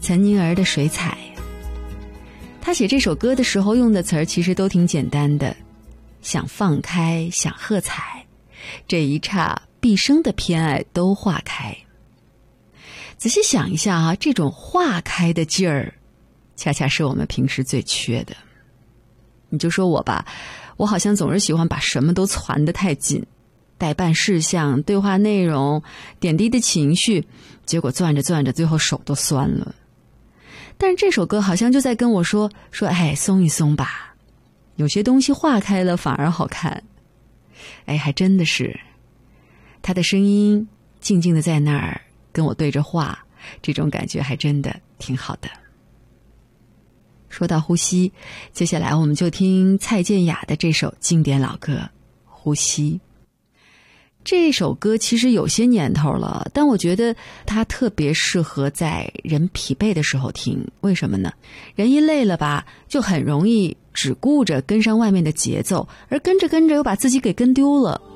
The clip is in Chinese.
岑宁儿的水彩。他写这首歌的时候用的词儿其实都挺简单的，想放开，想喝彩，这一刹毕生的偏爱都化开。仔细想一下啊，这种化开的劲儿恰恰是我们平时最缺的。你就说我吧，我好像总是喜欢把什么都攒得太紧，待办事项、对话内容、点滴的情绪，结果攥着攥着最后手都酸了。但是这首歌好像就在跟我说哎，松一松吧，有些东西化开了反而好看。哎，还真的是，他的声音静静的在那儿跟我对着话，这种感觉还真的挺好的。说到呼吸，接下来我们就听蔡健雅的这首经典老歌《呼吸》。这首歌其实有些年头了，但我觉得它特别适合在人疲惫的时候听。为什么呢？人一累了吧，就很容易只顾着跟上外面的节奏，而跟着又把自己给跟丢了。